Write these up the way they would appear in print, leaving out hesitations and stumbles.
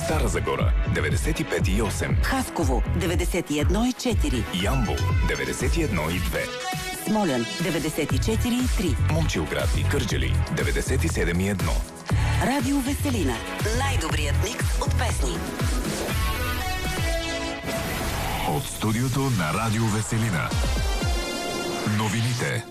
Стара Загора 95,8, Хасково 91,4, Ямбол 91,2, Смолян 94,3, Момчилград и Кърджали 97,1. Радио Веселина. Най-добрият микс от песни. От студиото на Радио Веселина. Новините.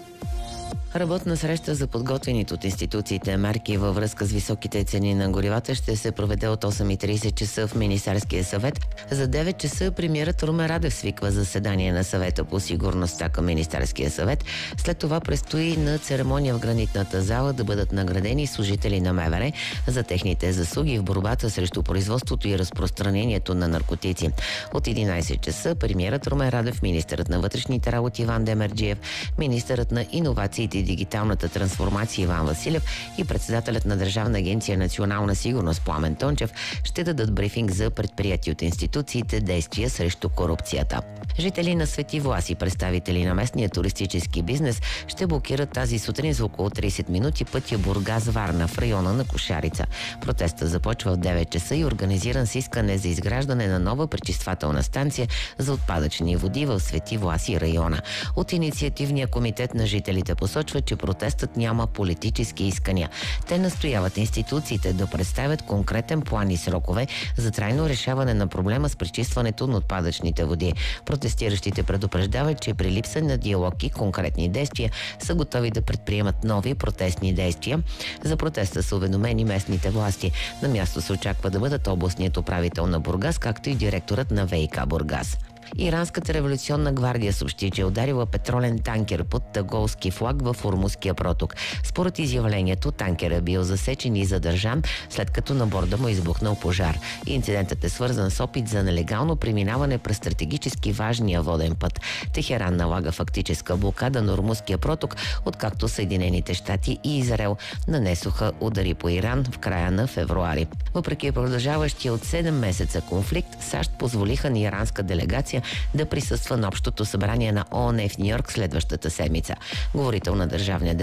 Работна среща за подготвените от институциите мерки във връзка с високите цени на горивата ще се проведе от 8:30 часа в Министерския съвет. За 9 часа премиерът Румен Радев свиква заседание на съвета по сигурността към Министерския съвет. След това предстои на церемония в Гранитната зала да бъдат наградени служители на МВР за техните заслуги в борбата срещу производството и разпространението на наркотици. От 11 часа премиерът Румен Радев, министърът на вътрешните работи Иван Демерджиев, министърът на иновациите и дигиталната трансформация Иван Василев и председателят на Държавна агенция национална сигурност Пламен Тончев ще дадат брифинг за предприятия от институциите действия срещу корупцията. Жители на Свети Влас и представители на местния туристически бизнес ще блокират тази сутрин за около 30 минути пътя Бургас-Варна в района на Кошарица. Протестът започва в 9 часа и организиран с искане за изграждане на нова пречиствателна станция за отпадъчни води в Свети Влас и района. От инициативния комитет на жителите посочва, че протестът няма политически искания. Те настояват институциите да представят конкретен план и срокове за трайно решаване на проблема с пречистването на отпадъчните води. Протестиращите предупреждават, че при липса на диалог и конкретни действия са готови да предприемат нови протестни действия. За протеста са уведомени местните власти. На място се очаква да бъдат областният управител на Бургас, както и директорът на ВиК Бургас. Иранската революционна гвардия съобщи, че е ударила петролен танкер под тъголски флаг в Ормузския проток. Според изявлението, танкерът бил засечен и задържан, след като на борда му избухнал пожар. Инцидентът е свързан с опит за нелегално преминаване през стратегически важния воден път. Техеран налага фактическа блокада на Ормузския проток, откакто Съединените щати и Израел нанесоха удари по Иран в края на февруари. Въпреки продължаващия от 7 месеца конфликт, САЩ позволиха на иранска делегация да присъства на общото събрание на ООН в Нью-Йорк следващата седмица. Говорител на Държавния